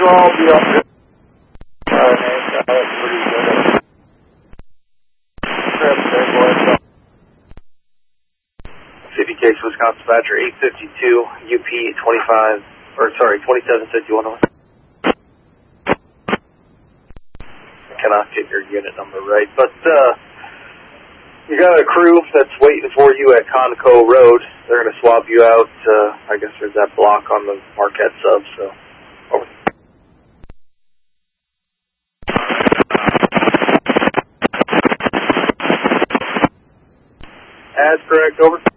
all be up good. That's pretty good. City Case, Wisconsin Badger 852, UP 2751. Cannot get your unit number right, but you got a crew that's waiting for you at Conco Road. They're going to swap you out. I guess there's that block on the Marquette sub, so over. That's correct, over.